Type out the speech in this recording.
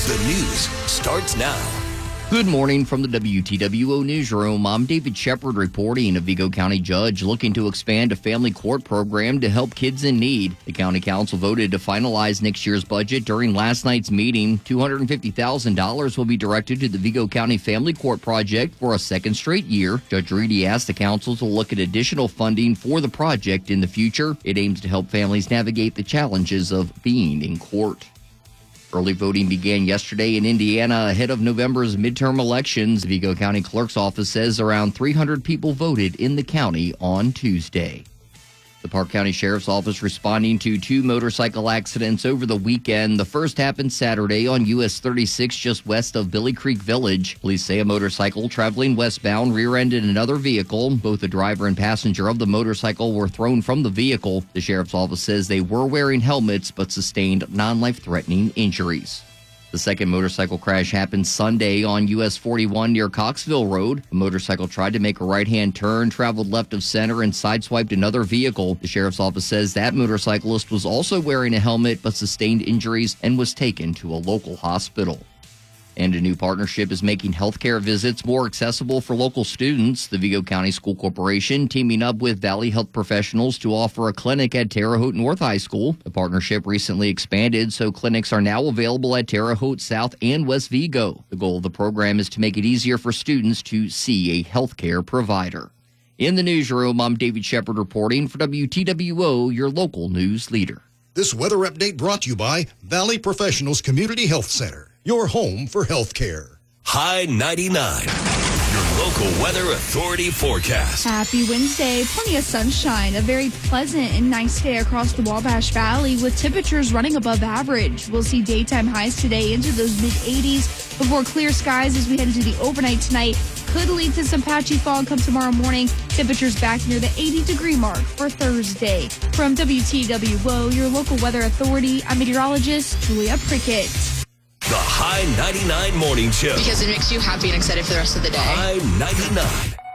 The news starts now. Good morning from the WTWO Newsroom. I'm David Shepard reporting. A Vigo County judge looking to expand a family court program to help kids in need. The county council voted to finalize next year's budget during last night's meeting. $250,000 will be directed to the Vigo County Family Court project for a second straight year. Judge Reedy asked the council to look at additional funding for the project in the future. It aims to help families navigate the challenges of being in court. Early voting began yesterday in Indiana ahead of November's midterm elections. The Vigo County Clerk's office says around 300 people voted in the county on Tuesday. The Park County Sheriff's Office responding to two motorcycle accidents over the weekend. The first happened Saturday on US 36 just west of Billy Creek Village. Police say a motorcycle traveling westbound rear-ended another vehicle. Both the driver and passenger of the motorcycle were thrown from the vehicle. The Sheriff's Office says they were wearing helmets but sustained non-life-threatening injuries. The second motorcycle crash happened Sunday on US 41 near Coxville Road. A motorcycle tried to make a right-hand turn, traveled left of center, and sideswiped another vehicle. The Sheriff's Office says that motorcyclist was also wearing a helmet but sustained injuries and was taken to a local hospital. And a new partnership is making healthcare visits more accessible for local students. The Vigo County School Corporation teaming up with Valley Health Professionals to offer a clinic at Terre Haute North High School. The partnership recently expanded, so clinics are now available at Terre Haute South and West Vigo. The goal of the program is to make it easier for students to see a healthcare provider. In the newsroom, I'm David Shepard reporting for WTWO, your local news leader. This weather update brought to you by Valley Professionals Community Health Center, your home for health care. High 99, your local weather authority forecast. Happy Wednesday. Plenty of sunshine. A very pleasant and nice day across the Wabash Valley with temperatures running above average. We'll see daytime highs today into those mid-80s before clear skies as we head into the overnight tonight. Could lead to some patchy fog come tomorrow morning. Temperatures back near the 80-degree mark for Thursday. From WTWO, your local weather authority, I'm meteorologist Julia Prickett. The High 99 Morning Show. Because it makes you happy and excited for the rest of the day. High 99.